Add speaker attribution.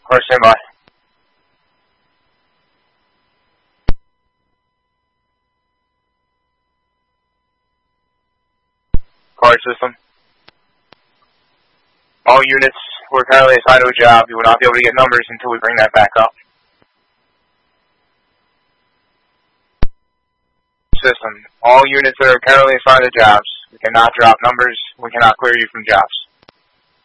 Speaker 1: Car standby. Car system. All units who are currently assigned to a job, you will not be able to get numbers until we bring that back up. System. All units that are currently assigned to jobs, we cannot drop numbers, we cannot clear you from jobs.